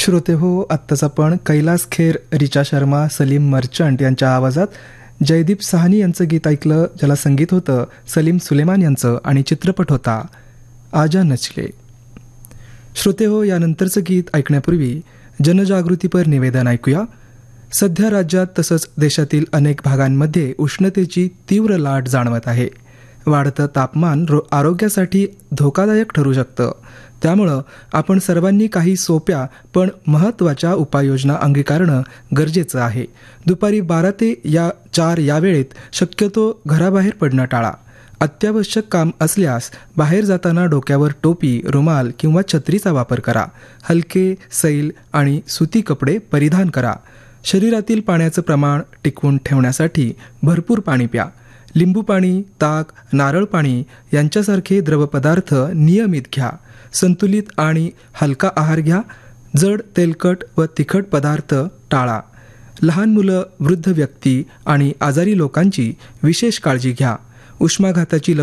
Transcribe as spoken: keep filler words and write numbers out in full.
श्रोते हो, आत्ताच आपण कैलास खेर, रिचा शर्मा, सलीम मर्चंट यांच्या आवाजात जयदीप साहनी यांचं गीत ऐकलं, ज्याला संगीत होतं सलीम सुलेमान यांचं आणि चित्रपट होता आजा नचले. श्रोते हो, यानंतरचं गीत ऐकण्यापूर्वी जनजागृतीपर निवेदन ऐकूया. सध्या राज्यात तसंच देशातील अनेक भागांमध्ये उष्णतेची तीव्र लाट जाणवत आहे. वाढतं तापमान रो आरोग्यासाठी धोकादायक ठरू शकतं. त्यामुळं आपण सर्वांनी काही सोप्या पण महत्त्वाच्या उपाययोजना अंगीकारणं गरजेचं आहे. दुपारी बारा ते या चार या वेळेत शक्यतो घराबाहेर पडणं टाळा. अत्यावश्यक काम असल्यास बाहेर जाताना डोक्यावर टोपी, रुमाल किंवा छत्रीचा वापर करा. हलके, सैल आणि सुती कपडे परिधान करा. शरीरातील पाण्याचं प्रमाण टिकवून ठेवण्यासाठी भरपूर पाणी प्या. लिंबू पाणी, ताक, नारळ पाणी यांच्यासारखे द्रवपदार्थ नियमित घ्या. संतुलित आणि हलका आहार घ्या. जड, तेलकट व तिखट पदार्थ टाळा. लहान मुलं, वृद्ध व्यक्ती आणि आजारी लोकांची विशेष काळजी घ्या. उष्माघाताची